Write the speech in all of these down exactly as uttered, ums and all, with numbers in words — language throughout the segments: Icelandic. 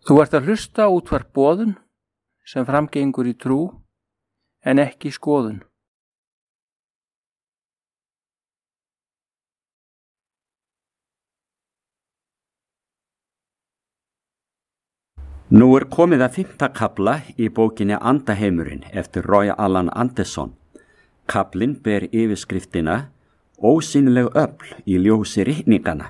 Þú ert að hlusta útvarp boðun sem framgengur í trú en ekki skoðun. Nú er komið að fimmta kafla í bókinni Andaheimurinn eftir Roy Alan Anderson. Kaflinn ber yfirskriftina Ósýnileg öfl í ljósi ritninganna.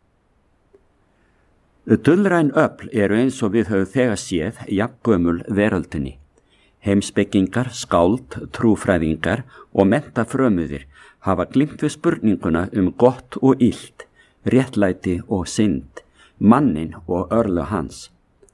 Dulræn öfl eru eins og við höfum þegar séð jafngömul veröldinni. Heimspekingar, skáld, trúfræðingar og menntafrömuðir hafa glímt við spurninguna um gott og illt, réttlæti og synd, mannin og örlög hans.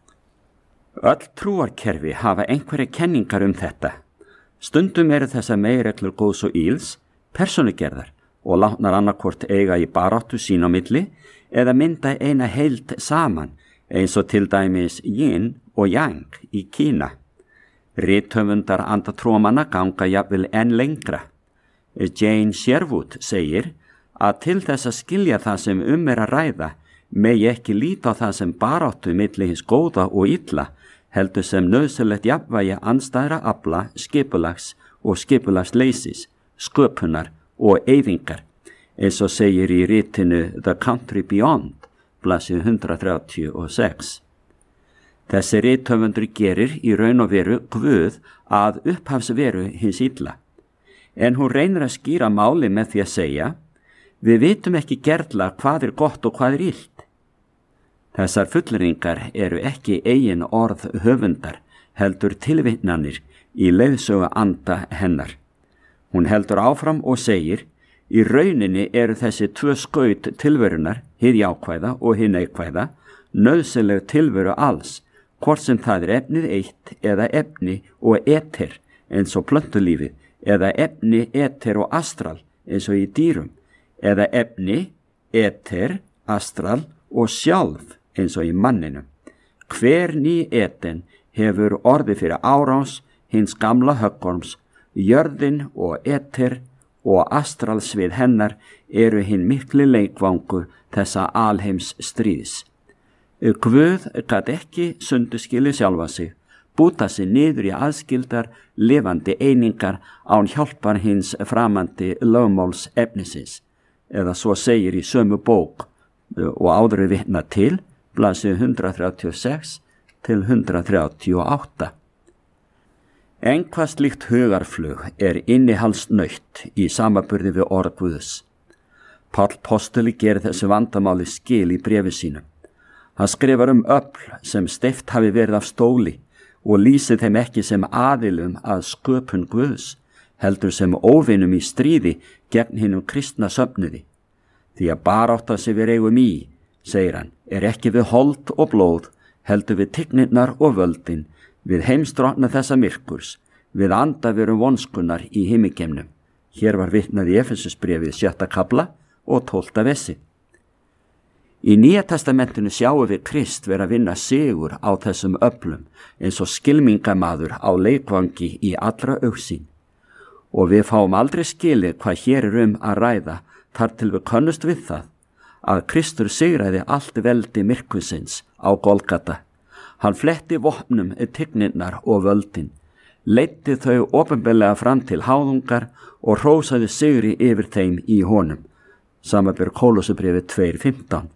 Öll trúarkerfi hafa einhverja kenningar um þetta. Stundum eru þessar meginreglur góðs og íls, persónugerðar og látnar annarkvort eiga í baráttu sín á milli eða mynda eina heild saman eins og til dæmis yin og yang í Kína. Rithöfundar andatrúamanna ganga jafnvel enn lengra. Jane Sherwood segir að til þess að skilja það sem um er að ræða megi ekki líta á það sem baráttu milli hins góða og illa, heldur sem nauðsynlegt jafnvægi andstæðra afla, skipulags og skipulagsleysis, sköpunar og eyðingar, eins og segir í ritinu The Country Beyond, blaðsíðu hundrað þrjátíu og sex. Þessi rithöfundur gerir í raun og veru Guð að upphafsveru hins illa, en hún reynir að skýra máli með því að segja, við vitum ekki gerla hvað er gott og hvað er illt. Þessar fulleringar eru ekki eigin orð höfundar, heldur tilvitnanir í leiðsögu anda hennar. Hún heldur áfram og segir, í rauninni eru þessi tvö skaut tilverunar, hið jákvæða og hið neikvæða, nauðsynleg tilveru alls, hvort sem það er efnið eitt eða efni og eter eins og plöntulífið, eða efni, eter og astral eins og í dýrum, eða efni, eter, astral og sjálf eins og í manninum. Hver ný eten hefur orðið fyrir árás hins gamla höggorms, jörðin og eter og astralsvið hennar eru hinn mikli leikvangur þessa alheims stríðs. Guð gat ekki sunduskili sjálfa sig, búta sig niður í aðskildar lifandi einingar án hjálpar hins framandi lögmáls efnisins, eða svo segir í sömu bók og áður er vitnað til, blaðsíðu hundrað þrjátíu og sex til hundrað þrjátíu og átta. En hvað slíkt hugarflug er innihaldsnautt í samanburði við orð Guðs. Páll postuli gerir þessu vandamáli skil í bréfi sínu. Hann skrifar um öfl sem steypt hafi verið af stóli og lýsir þeim ekki sem aðilum að sköpun Guðs, heldur sem óvinum í stríði gegn hinum kristna söfnuði. Því að barátta sem við eigum í, segir hann, er ekki við hold og blóð, heldur við tignirnar og völdin, við heimstrotna þessa myrkurs, við andaverum vonskunnar í himmigeimnum. Hér var vitnað í Efesusbréfið sjötta kafla og tólfta vessi. Í Nýja testamentinu sjáum við Krist vera að vinna sigur á þessum öflum eins og skylmingamaður á leikvangi í allra augsýn. Og við fáum aldrei skilið hvað hér er um að ræða þar til við könnust við það, að Kristur sigraði allt veldi myrkvusins á Golgata. Hann fletti vopnum tigninnar og völdin, leiddi þau opinberlega fram til háðungar og hrósaði sigri yfir þeim í honum. Samanber Kólossubréfið tvö fimmtán.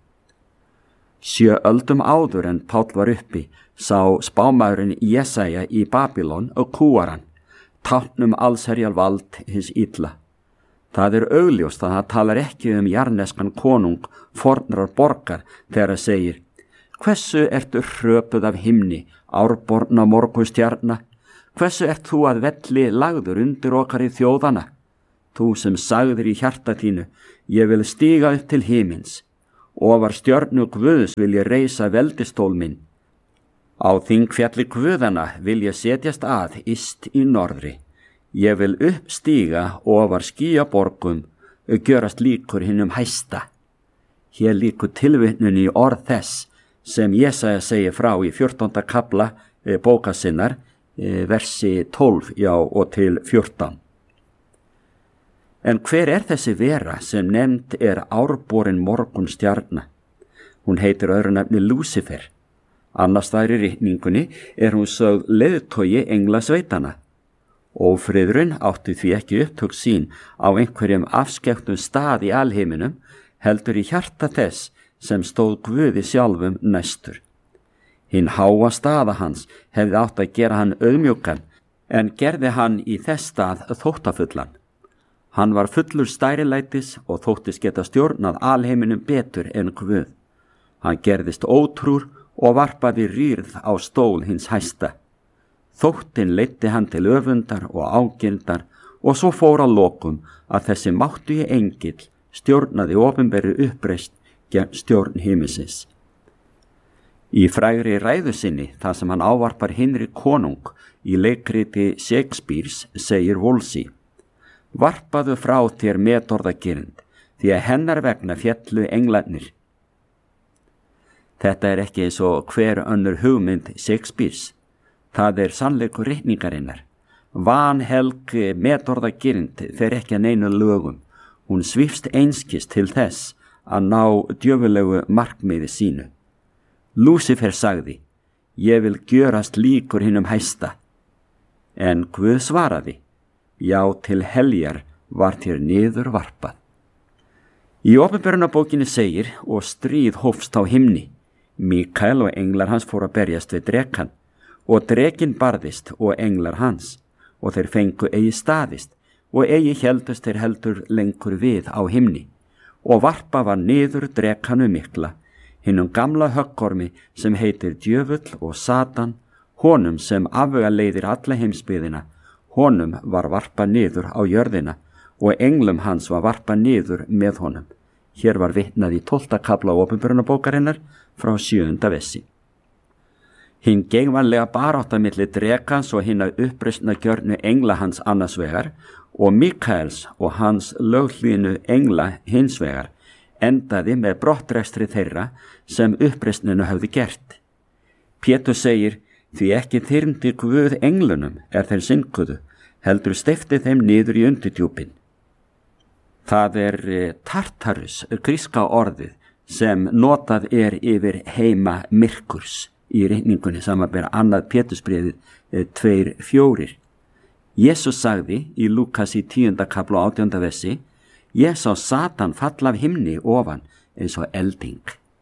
Sjö öldum áður en Páll var uppi, sá spámaðurinn Jesaja í Babylon og kúaran, táknum allsherjar vald hins illa. Það er augljóst að hann talar ekki um jarneskan konung fornrar borgar þegar það segir, hversu ertu hröpuð af himni, árborna morgunstjarna? Hversu ert þú að velli lagður undir okkar í þjóðana? Þú sem sagðir í hjarta þínu, ég vil stíga upp til himins. Ofar stjörnu Guðs vil ég reisa veldistól minn. Á þingfjalli Guðana vil ég setjast að yst í norðri. Ég vil uppstíga ofar skýjaborgum og gjörast líkur hinum hæsta. Hér líkur tilvitnun í orð þess sem Jesaja segir frá í fjórtánda kafla bóka sinnar, versi tólf já, og til fjórtán. En hver er þessi vera sem nefnd er árborin morgunstjarna? Hún heitir öðru nafni Lúsifer. Annars staðar í ritningunni er hún sögð leiðtogi englasveitana. Ófriðurinn átti því ekki upptök sín á einhverjum afskekktum stað í alheiminum, heldur í hjarta þess sem stóð Guði sjálfum næstur. Hinn háa staða hans hefði átt að gera hann auðmjúkan, en gerði hann í þess stað þóttafullan. Hann var fullur stærilætis og þóttist geta stjórnað alheiminum betur en Guð. Hann gerðist ótrúr og varpaði rýrð á stól hins hæsta. Þóttin leiddi hann til öfundar og ágirndar og svo fór að lokum að þessi máttugi engill stjórnaði opinberri uppreist gegn stjórn himinsins. Í frægri ræðu sinni, þar sem hann ávarpar Hinri konung í leikriti Shakespeares, segir Wolsey: Varpaðu frá þér metorðagirnd, því að hennar vegna féllu englarnir. Þetta er ekki eins og hver önnur hugmynd Shakespeares. Það er sannleikur ritningarinnar. Vanhelg metorðagirnd fer ekki að neinu lögum. Hún svífst einskis til þess að ná djöfulegu markmiði sínu. Lúsifer sagði: Ég vil gjörast líkur hinum hæsta. En Guð svaraði: Já, til heljar var þér niður varpað. Í Opinberunarbókinni segir: Og stríð hófst á himni. Mikael og englar hans fóru að berjast við drekann, og drekinn barðist og englar hans, og þeir fengu eigi staðist, og eigi héldust þeir heldur lengur við á himni, og varpa var niður drekanu mikla, hinnum gamla höggormi sem heitir djöfull og Satan, honum sem afvega leiðir alla heimsbyðina, honum var varpa niður á jörðina, og englum hans var varpa niður með honum. Hér var vitnað í tólfta kafla Opinberunarbókarinnar frá sjöunda vessi. Hinn geigvanlega barátta milli drekans og hinna uppreisna gjörnu engla hans annars vegar og Mikaels og hans löghlýðnu engla hins vegar endaði með brottrekstri þeirra sem uppreisninu höfðu gert. Pétur segir: Því ekki þyrmdi Guð englunum er þeir synguðu, heldur steypti þeim niður í undirdjúpin. Það er Tartarus, gríska orðið, sem notað er yfir heima myrkurs í ritningunni samanber annað Pétursbréfið tveir fjórir. Jesús sagði í Lúkas í tíunda kafla átjánda vessi: Ég sá Satan falla af himni ofan eins og elding.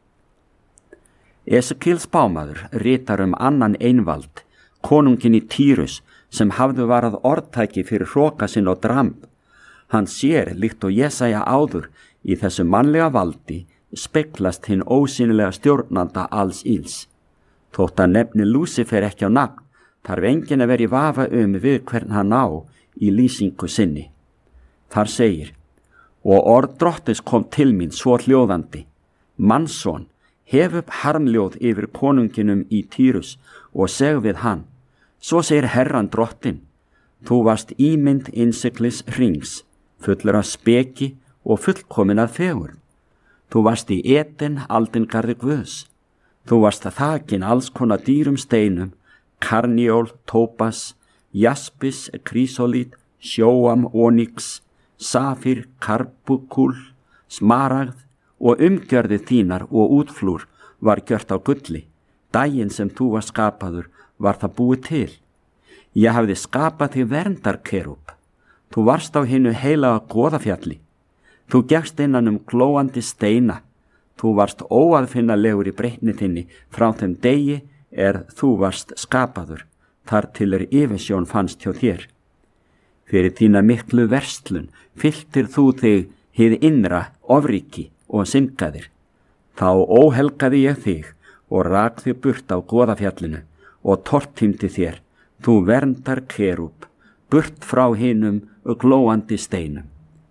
Esekíel spámaður ritar um annan einvald, konungin í Týrus, sem hafðu varað orðtæki fyrir hroka sinn og dramb. Hann sér, líkt og Jesaja áður, í þessu mannlega valdi speglast hinn ósýnilega stjórnanda alls íls. Þótt að nefni Lúsifer ekki á nafn, þarf enginn að vera í vafa um við hvern hann á í lýsingu sinni. Þar segir: Og orð Drottins kom til mín svo hljóðandi: Mannsson, hef upp harmljóð yfir konunginum í Týrus og seg við hann: Svo segir Herran Drottin, þú varst ímynd innsiglis hrings, fullur af speki og fullkomin að fegurð. Þú varst í Eden aldingarði Guðs. Þú varst að þakin alls konar dýrum steinum, karniól, tópas, jaspis, krísolít, sjóam, ónix, safir, karbukúl, smaragð, og umgjörði þínar og útflúr var gjört á gulli. Daginn sem þú var skapaður var það búið til. Ég hafði skapað þig verndarkerúb. Þú varst á hinu heilaga goðafjalli. Þú gekkst innan um glóandi steina. Þú varst óaðfinnalegur í breytni þinni frá þeim degi er þú varst skapaður, þar til er yfirsjón fannst hjá þér. Fyrir þína miklu verslun fylltir þú þig hið innra ofríki og syngaðir. Þá óhelgaði ég þig og rak þig burt á goðafjallinu og tortímdi þér, þú verndar kerúb, burt frá hinum og glóandi steinum.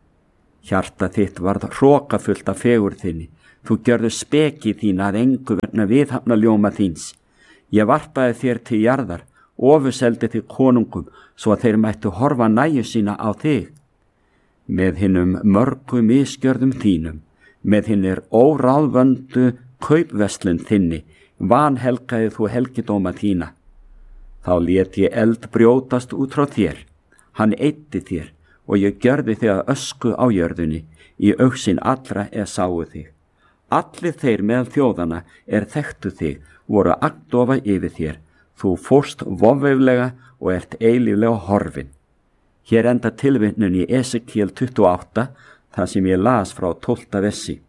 Hjarta þitt varð hrokafullt af fegurð þinni, þú gjörðu speki þína að engu vegna viðhafna ljóma þíns. Ég varpaði þér til jarðar, ofuseldi þig konungum, svo að þeir mættu horfa næju sína á þig. Með hinnum mörgu misgjörðum þínum, með hinnir óráðvöndu kaupverslun þinni, vanhelgaði þú helgidóma þína. Þá lét ég eld brjótast út frá þér, hann eyddi þér, og ég gjörði þig að ösku á jörðunni, í augsinn allra er sáu þig. Allir þeir meðal þjóðana er þekktu þig, voru agndofa yfir þér. Þú fórst vofveiflega og ert eilíflega horfin. Hér enda tilvitnun í Esekíel tuttugu og átta, þar sem ég las frá tólfta versi.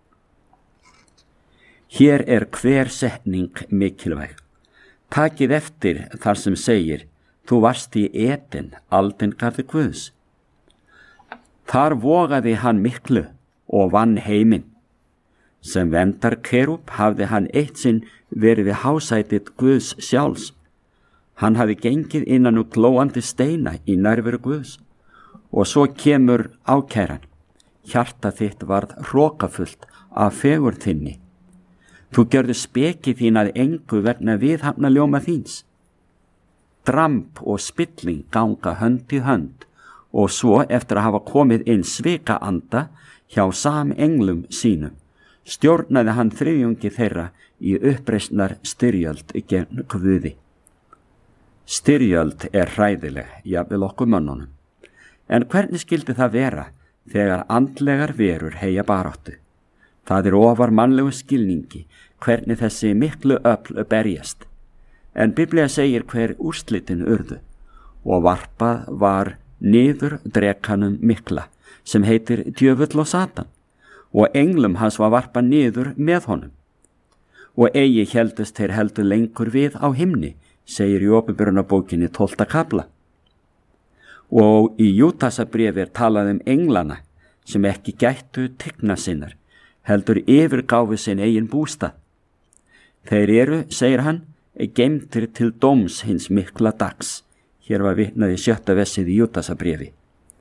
Hér er hver setning mikilvæg. Takið eftir þar sem segir, þú varst í Eden, aldingarði Guðs. Þar vogaði hann miklu og vann heiminn. Sem vendar kerúb hafði hann eitt sinn verið við hásætið Guðs sjálfs. Hann hafði gengið innan úr glóandi steina í nærveru Guðs. Og svo kemur ákæran. Hjarta þitt varð hrokafullt af fegurð þinni. Þú gjörðu speki þín að engu vegna viðhafna ljóma þíns. Dramb og spilling ganga hönd í hönd og svo eftir að hafa komið inn svika anda hjá samenglum sínum, stjórnaði hann þriðjungi þeirra í uppreisnar styrjöld gegn Guði. Styrjöld er hræðileg, jafnvel okkur mönnunum. En hvernig skildi það vera þegar andlegar verur heyja baráttu? Það er ofar mannlegu skilningi hvernig þessi miklu öfl berjast. En Biblía segir hver úrslitin urðu og varpað var niður drekanum mikla sem heitir djöfull og Satan og englum hans var varpað niður með honum. Og eigi heldust þeir heldur lengur við á himni, segir í Opinberunarbókinni tólfta kafla. Og í Júdasarbréfi er talað um englana sem ekki gættu tigna sinnar, heldur yfirgáfu sinn eigin bústað. Þeir eru, segir hann, geymdir til dóms hins mikla dags. Hér var vitnað í sjötta versið í Júdasarbréfi.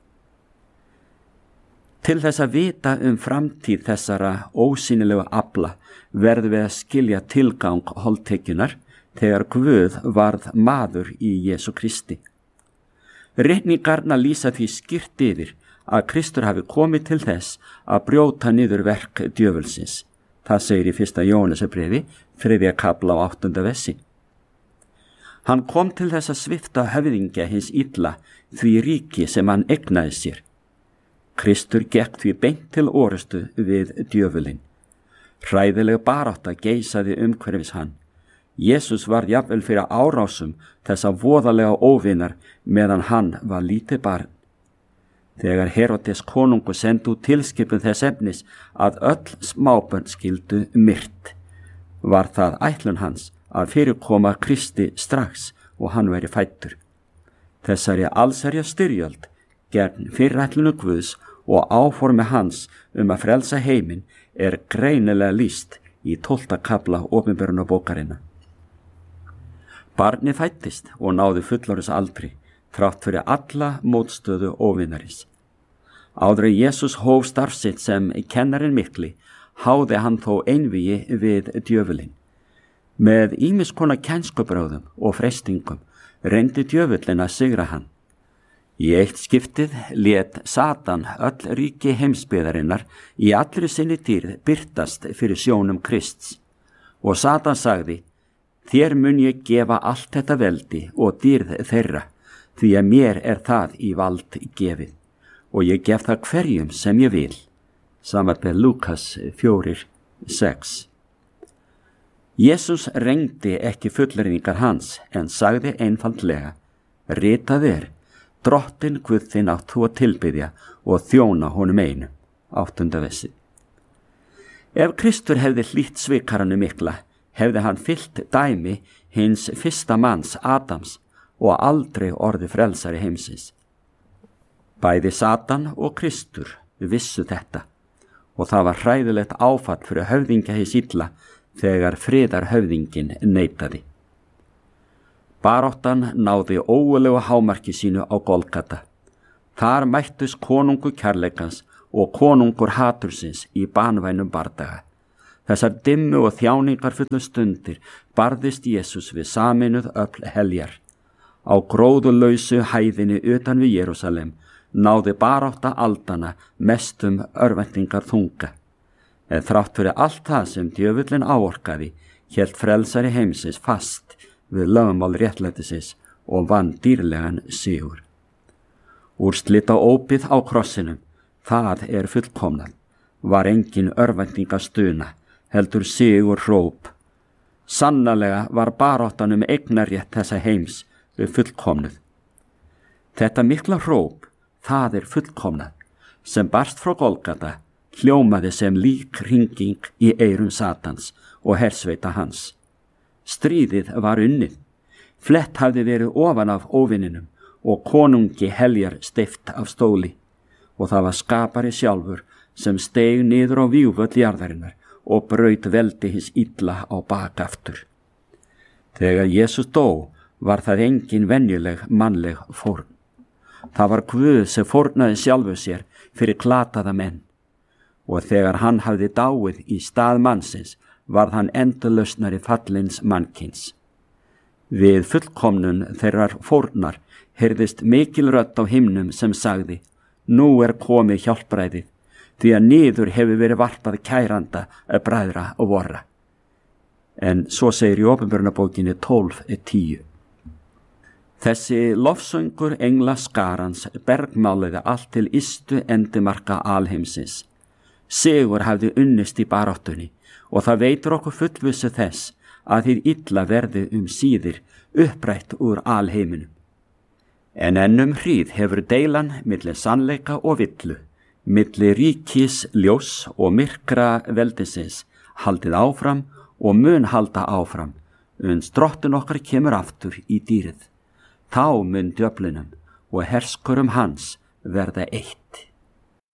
Til þess að vita um framtíð þessara ósýnilegu afla verðum við að skilja tilgang holdtekjunar þegar Guð varð maður í Jesú Kristi. Ritningarnar lýsa því skýrt yfir að Kristur hafi komið til þess að brjóta niður verk djöfulsins. Það segir í fyrsta Jóhannesarbréfi, þriðja kafla á áttunda versi. Hann kom til þess að svipta höfðingja hins illa því ríki sem hann eignaði sér. Kristur gekk því beint til orustu við djöfulinn. Hræðileg barátta geisaði umhverfis hann. Jesús var jafnvel fyrir árásum þessa voðalega óvinar meðan hann var lítið barn. Þegar Herodes konungur sendi út tilskipun þess efnis að öll smábörn skildu myrt, var það ætlun hans að fyrirkoma Kristi strax og hann væri fæddur. Þessari allsherja styrjöld gegn fyrirætlunu Guðs og áformi hans um að frelsa heiminn er greinilega lýst í tólfta kafla Opinberunarbókarinnar. Barnið fæddist og náði fullorðins aldri, þrátt fyrir alla mótstöðu óvinarins. Áður en Jesús hóf starf sitt sem kennarinn mikli, háði hann þó einvígi við djöfulinn. Með ýmiss konar kennskubrögðum og freistingum reyndi djöfullinn að sigra hann. Í eitt skiptið lét Satan öll ríki heimsbyggðarinnar í allri sinni dýrð birtast fyrir sjónum Krists. Og Satan sagði, þér mun ég gefa allt þetta veldi og dýrð þeirra, því að mér er það í vald gefið, og ég gef það hverjum sem ég vil. Samanber Lúkas fjórir sex. Jesús reyndi ekki fullyrðingar hans, en sagði einfaldlega, ritað er, Drottin Guð þinn átt þú að tilbiðja og þjóna honum einu. Áttunda versi. Ef Kristur hefði hlýtt svikaranum mikla, hefði hann fyllt dæmi hins fyrsta manns Adams og aldrei orði frelsari heimsins. Bæði Satan og Kristur vissu þetta og það var hræðilegt áfall fyrir höfðingja hins illa þegar friðarhöfðingin neitaði. Baráttan náði ógulegu hámarki sínu á Golgata. Þar mættust konungur kærleikans og konungur hatursins í banvænum bardaga. Þessar dimmu og þjáningar fullu stundir barðist Jesús við sameinuð öfl heljar. Á gróðulausu hæðinni utan við Jerúsalem náði barátta aldana mestum örvæntingar þunga. En þrátt fyrir allt það sem djöfullinn áorkaði, hélt frelsari heimsins fast við lögmál réttlætisins og vann dýrlegan sigur. Úrslit á ópið á krossinum, það er fullkomnað. var engin örvæntingastuna, heldur sigur hróp. Sannarlega var baráttan um eignarrétt þessa heims við fullkomnuð. Þetta mikla hróp, það er fullkomnað, sem barst frá Golgata, hljómaði sem lík hringing í eyrum Satans og hersveita hans. Stríðið var unnið. Flett hafði verið ofan af óvininum og konungi heljar steypt af stóli, og það var skapari sjálfur sem steig niður á vígvöll jarðarinnar og braut veldi hins illa á bak aftur. Þegar Jesús dó var það engin venjuleg mannleg fórn. Það var Guð sem fórnaði sjálfu sér fyrir glataða menn, og þegar hann hafði dáið í stað mannsins varð hann endalausnari fallins mannkins. Við fullkomnun þeirrar fórnar heyrðist mikil rödd á himnum sem sagði: Nú er komið hjálpræðið, því að niður hefur verið varpað kæranda að bræðra og vorra. En svo segir í Opinberunarbókinni tólf tíu. Þessi lofsöngur engla skarans bergmáliði allt til ystu endimarka alheimsins. Sigur hafði unnist í baráttunni, og það veitur okkur fullvissu þess að þið illa verði um síðir upprætt úr alheiminum. En ennum hríð hefur deilan milli sannleika og villu, milli ríkis ljós og myrkra veldisins haldið áfram og mun halda áfram, uns drottinn okkar kemur aftur í dýrið. Þá mun djöflinum og herskurum hans verða eitt.